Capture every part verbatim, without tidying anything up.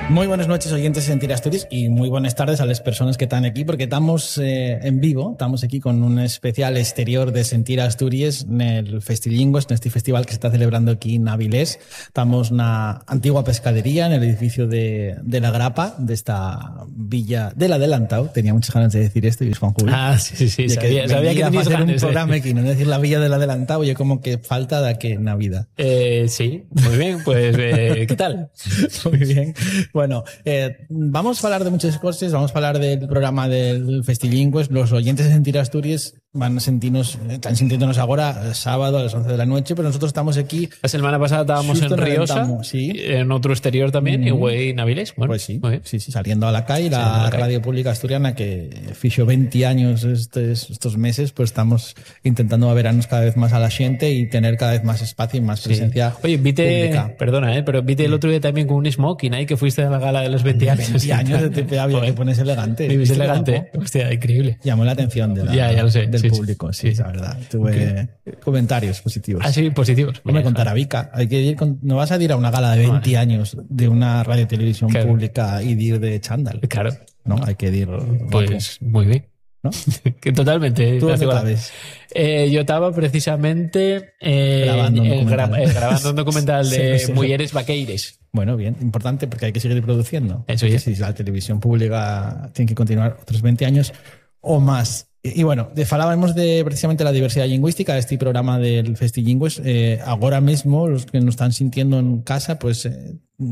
Muy buenas noches, oyentes de Sentir Asturias, y muy buenas tardes a las personas que están aquí, porque estamos eh, en vivo, estamos aquí con un especial exterior de Sentir Asturias en el Festilingües, en este festival que se está celebrando aquí en Avilés. Estamos en la antigua pescadería, en el edificio de, de La Grapa, de esta villa del Adelantado. Tenía muchas ganas de decir esto, y Juan Julio. Ah, sí, sí, sí. Sabía que, sabía que tenías hacer ganas, un programa eh. aquí, no decir la villa del Adelantado, y como que falta de que Navidad. Eh, sí, muy bien, pues, eh, ¿qué tal? Muy bien. Bueno, eh, vamos a hablar de muchas cosas, vamos a hablar del programa del Festilingües. Los oyentes de Sentir Asturias van a sentirnos, están sintiéndonos ahora sábado a las once de la noche, pero nosotros estamos aquí. La semana pasada estábamos en Riosa, sí. En otro exterior también, mm-hmm. Y güey, en Avilés. Bueno, pues sí, sí, sí, saliendo a la calle, la, sí, la radio calle. Pública asturiana, que fichó veinte años estos, estos meses, pues estamos intentando averarnos cada vez más a la gente y tener cada vez más espacio y más presencia. Sí. Oye, viste, pública. Perdona, ¿eh? pero viste el otro día también con un smoking ahí, que fuiste a la gala de los veinte años. veinte años de T P A, había que pones elegante. Es elegante, hostia, increíble. Llamó la atención de la, ya, ya lo sé. del sí, público, sí, sí, la verdad. Tuve okay. comentarios positivos. Ah, sí, positivos. No me contará Vica. Hay que ir con, no vas a ir a una gala de veinte vale. años de una radio y televisión claro. pública y ir de chándal. Claro. No, hay que ir. Pues muy bien. ¿No? Que totalmente. ¿Tú dónde estabas? Eh, yo estaba precisamente eh, grabando, un eh, gra- eh, grabando un documental de sí, sí, Mujeres Vaqueires. Bueno, bien, importante, porque hay que seguir produciendo. Eso es. Si la televisión pública tiene que continuar otros veinte años o más. Y, y bueno, de, falábamos de precisamente la diversidad lingüística, este programa del Festilingües. Eh, ahora mismo, los que nos están sintiendo en casa, pues eh,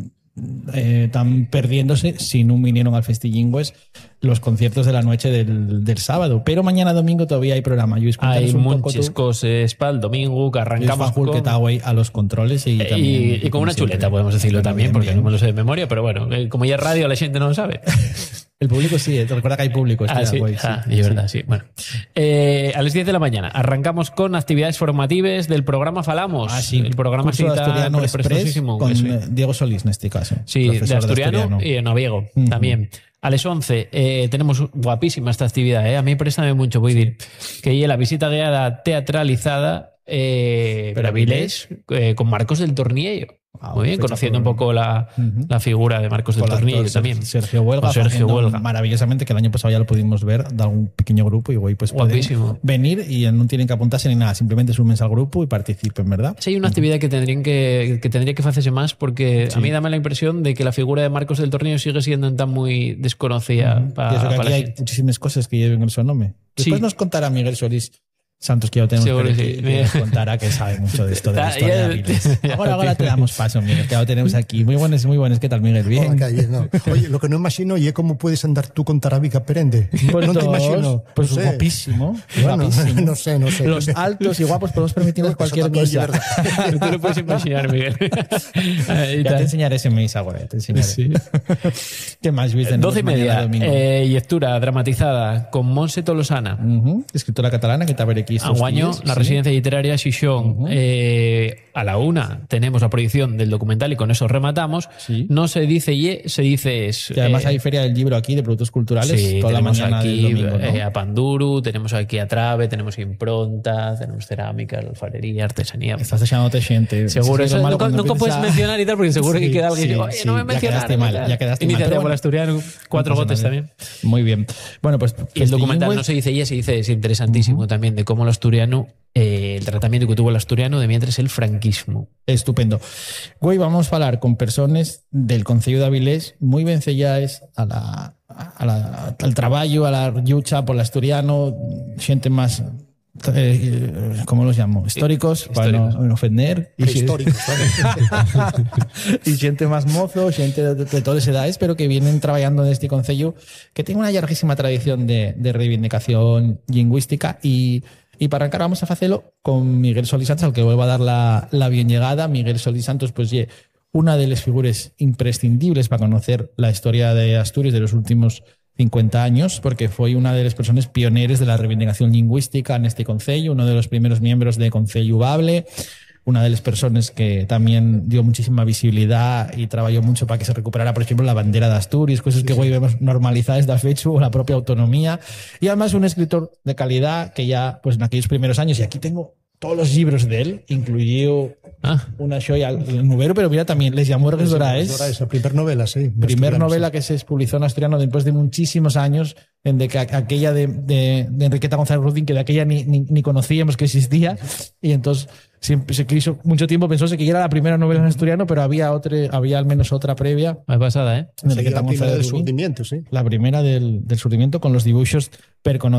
eh, están perdiéndose, si no vinieron al Festilingües, los conciertos de la noche del, del sábado. Pero mañana domingo todavía hay programa. Luis, hay muchas cosas para el domingo que arrancamos con... que está güey a los controles y, también, y, y con una chuleta, siempre. Podemos decirlo bueno, también, bien, porque bien. No me lo sé de memoria, pero bueno, como ya es radio, la gente no lo sabe. El público sí, te recuerda que hay público. Ah, sí, güey, ah, sí, y sí. verdad, sí. Bueno, eh, a las diez de la mañana arrancamos con actividades formativas del programa Falamos. Ah, sí. El programa Curso de Asturiano Express con es. Diego Solís en este caso. Sí, de asturiano, de asturiano y en Noviego uh-huh. también. A las once eh, tenemos guapísima esta actividad. Eh. A mí préstame mucho, voy a decir. Que es la visita guiada teatralizada eh, para Avilés eh, con Marcos del Tornillo. Ah, muy bien, conociendo por... un poco la, uh-huh. la figura de Marcos del Tornillo también. Sergio Huelga, Sergio Huelga. Maravillosamente, que el año pasado ya lo pudimos ver de algún pequeño grupo y güey, pues guapísimo. Pueden venir y no tienen que apuntarse ni nada, simplemente súmense al grupo y participen, ¿verdad? Sí, hay una actividad que tendrían que, que tendría que hacerse más porque sí. A mí dame la impresión de que la figura de Marcos del Tornillo sigue siendo tan muy desconocida. Uh-huh. Pa, y eso que pa aquí hay gente. Muchísimas cosas que lleven el nombre. Después sí. Nos contará Miguel Solís Santos, que ya lo tenemos seguro que, sí. que contará, que sabe mucho de esto de la historia de Avilés. Ahora, ahora te damos paso, Miguel, que ya lo tenemos aquí. Muy buenos, muy buenos. ¿Qué tal, Miguel? Bien. Hola, calle, no. Oye, lo que no imagino y es cómo puedes andar tú con Tarabica Perende. Pues no te imagino. Pues no sé. guapísimo. Bueno, guapísimo. No sé, no sé. Los altos y guapos podemos permitirnos cualquier cosa. Tú lo puedes imaginar, Miguel. Ya te enseñaré ese mes ahora. Te enseñaré. Sí. ¿Qué más viste? Doce y media. Eh, lectura dramatizada con Montse Tolosana. Uh-huh. Escritora catalana que está a ver aquí. Aguaño, la sí. Residencia literaria Xixón. Uh-huh. Eh, a la una tenemos la proyección del documental y con eso rematamos. Sí. No se dice y, se dice es. Y además eh, hay feria del libro aquí de productos culturales. Sí, toda tenemos la mañana aquí del domingo, ¿no? eh, a Panduru, tenemos aquí a Trave, tenemos impronta, tenemos cerámica, alfarería, artesanía. Estás echándote gente. Seguro, eso nunca, nunca puedes a... mencionar y tal, porque seguro sí, que queda alguien sí, y oye, sí, no me mencionaste. Ya quedaste mal, ya quedaste Iniciativa mal. Bueno, asturiano, cuatro no gotes también. Muy bien. Bueno, pues. Y el documental no se dice y se dice, es interesantísimo uh-huh. también de cómo el asturiano, eh, el tratamiento que tuvo el asturiano de mientras el franquismo. Estupendo. Hoy vamos a hablar con personas del Concello de Avilés muy vencelladas a la, a la, al trabajo, a la lucha por el asturiano, gente más. Eh, ¿Cómo los llamo? Históricos, para no, no ofender. Y históricos. Y gente más mozo, gente de, de, de todas edades, pero que vienen trabajando en este concello que tiene una larguísima tradición de, de reivindicación lingüística. Y, y para arrancar vamos a hacerlo con Miguel Solís Santos, al que vuelvo a dar la, la bien llegada. Miguel Solís Santos, pues, yeah, una de las figuras imprescindibles para conocer la historia de Asturias de los últimos cincuenta años, porque fue una de las personas pioneras de la reivindicación lingüística en este concello, uno de los primeros miembros de Concello Bable, una de las personas que también dio muchísima visibilidad y trabajó mucho para que se recuperara, por ejemplo, la bandera de Asturias, cosas sí, que hoy sí. vemos normalizadas de fecho, o la propia autonomía, y además un escritor de calidad que ya, pues en aquellos primeros años, y aquí tengo tots els llibres d'ell, incluïu ah. una joia, el novero, pero mira también Les Llamorgues Doraes. La primera novela, sí. Primer novela que se publicó en asturiano después de muchísimos años, en de que aquella de, de, de Enriqueta González Rudín, que de aquella ni, ni, ni conocíamos que existía, y entonces siempre se quiso mucho tiempo, pensó que era la primera novela en asturiano, pero había otra, había al menos otra previa. Más pasada, ¿eh? Sí, la primera del Surdimiento, sí. La primera del, del Surdimiento, con los dibujos per